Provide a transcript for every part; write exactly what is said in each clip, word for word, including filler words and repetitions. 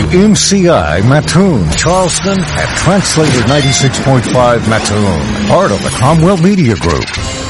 M C I Mattoon, Charleston, and Translator ninety-six point five Mattoon, part of the Cromwell Media Group.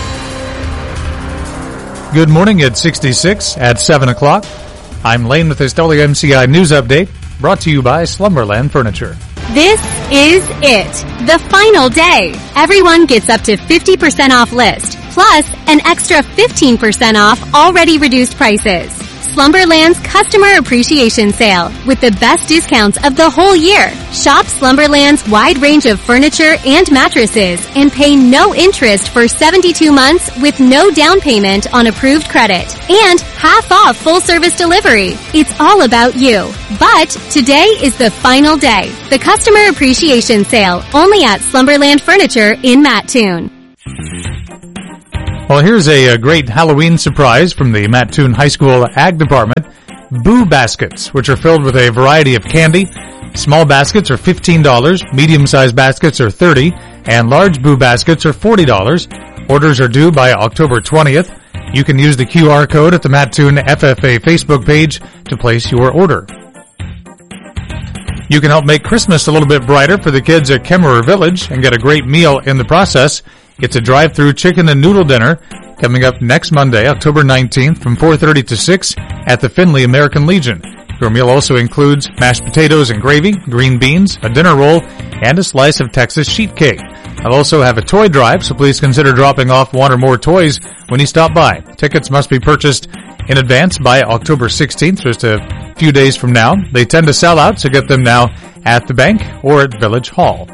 Good morning at sixty-six at seven o'clock. I'm Lane with this W M C I News Update, brought to you by Slumberland Furniture. This is it. The final day. Everyone gets up to fifty percent off list, plus an extra fifteen percent off already reduced prices. Slumberland's Customer Appreciation Sale with the best discounts of the whole year. Shop Slumberland's wide range of furniture and mattresses and pay no interest for seventy-two months with no down payment on approved credit and half off full service delivery. It's all about you. But today is the final day. The Customer Appreciation Sale only at Slumberland Furniture in Mattoon. Well, here's a, a great Halloween surprise from the Mattoon High School Ag Department. Boo Baskets, which are filled with a variety of candy. Small baskets are fifteen dollars, medium-sized baskets are thirty dollars, and large Boo Baskets are forty dollars. Orders are due by October twentieth. You can use the Q R code at the Mattoon F F A Facebook page to place your order. You can help make Christmas a little bit brighter for the kids at Kemmerer Village and get a great meal in the process. It's a drive-through chicken and noodle dinner coming up next Monday, October nineteenth from four thirty to six at the Findlay American Legion. Your meal also includes mashed potatoes and gravy, green beans, a dinner roll, and a slice of Texas sheet cake. I'll also have a toy drive, so please consider dropping off one or more toys when you stop by. Tickets must be purchased in advance by October sixteenth, just a few days from now. They tend to sell out, so get them now at the bank or at Village Hall.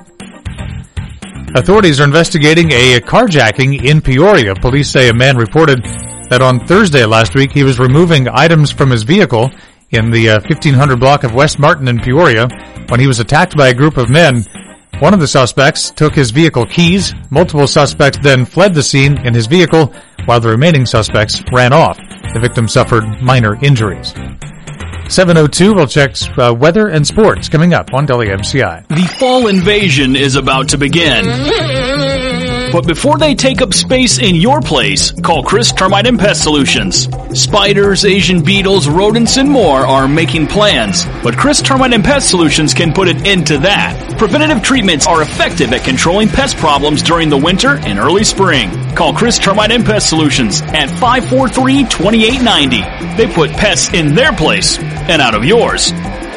Authorities are investigating a carjacking in Peoria. Police say a man reported that on Thursday last week he was removing items from his vehicle in the uh, fifteen hundred block of West Martin in Peoria when he was attacked by a group of men. One of the suspects took his vehicle keys. Multiple suspects then fled the scene in his vehicle while the remaining suspects ran off. The victim suffered minor injuries. seven oh two, we'll check uh, weather and sports coming up on W M C I. The fall invasion is about to begin. But before they take up space in your place, call Chris Termite and Pest Solutions. Spiders, Asian beetles, rodents, and more are making plans, but Chris Termite and Pest Solutions can put an end to that. Preventative treatments are effective at controlling pest problems during the winter and early spring. Call Chris Termite and Pest Solutions at five four three, two eight nine zero. They put pests in their place and out of yours.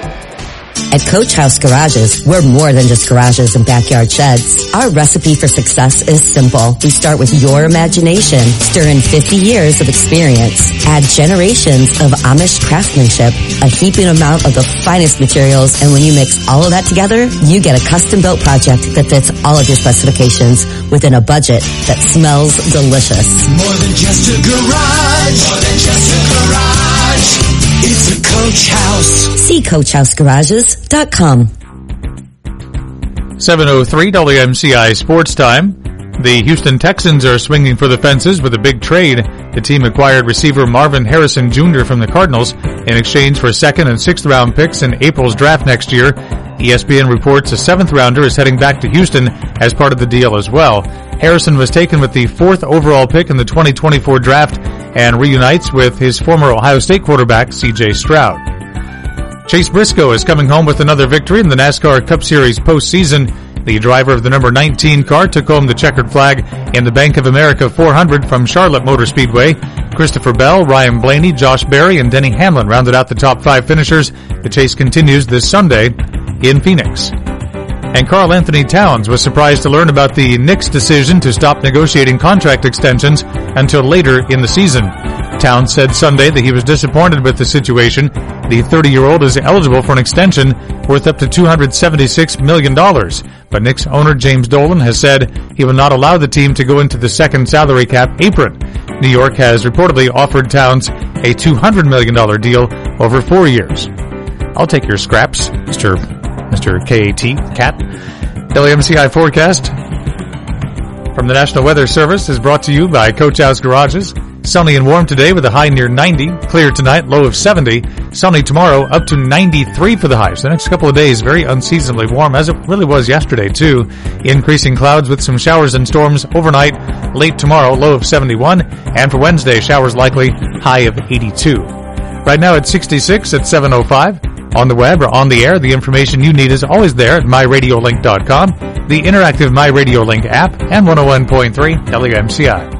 At Coach House Garages, we're more than just garages and backyard sheds. Our recipe for success is simple. We start with your imagination, stir in fifty years of experience, add generations of Amish craftsmanship, a heaping amount of the finest materials, and when you mix all of that together, you get a custom-built project that fits all of your specifications within a budget that smells delicious. More than just a garage. More than just a garage. It's a Coach House. See coach house garages dot com. seven oh three W M C I Sports Time. The Houston Texans are swinging for the fences with a big trade. The team acquired receiver Marvin Harrison Junior from the Cardinals in exchange for second and sixth round picks in April's draft next year. E S P N reports a seventh rounder is heading back to Houston as part of the deal as well. Harrison was taken with the fourth overall pick in the twenty twenty-four draft and reunites with his former Ohio State quarterback C J Stroud. Chase Briscoe is coming home with another victory in the NASCAR Cup Series postseason. The driver of the number nineteen car took home the checkered flag in the Bank of America four hundred from Charlotte Motor Speedway. Christopher Bell, Ryan Blaney, Josh Berry, and Denny Hamlin rounded out the top five finishers. The chase continues this Sunday in Phoenix. And Karl Anthony Towns was surprised to learn about the Knicks' decision to stop negotiating contract extensions until later in the season. Towns said Sunday that he was disappointed with the situation. The thirty-year-old is eligible for an extension worth up to two hundred seventy-six million dollars. But Knicks owner James Dolan has said he will not allow the team to go into the second salary cap apron. New York has reportedly offered Towns a two hundred million dollars deal over four years. I'll take your scraps, Mister Mister K A T, Cat. W M C I forecast from the National Weather Service is brought to you by Coach House Garages. Sunny and warm today with a high near ninety. Clear tonight, low of seventy. Sunny tomorrow, up to ninety-three for the high. So the next couple of days, very unseasonably warm, as it really was yesterday, too. Increasing clouds with some showers and storms overnight. Late tomorrow, low of seventy-one. And for Wednesday, showers likely, high of eighty-two. Right now at sixty-six at seven oh five. On the web or on the air, the information you need is always there at my radio link dot com, the interactive MyRadiolink app, and one oh one point three W M C I.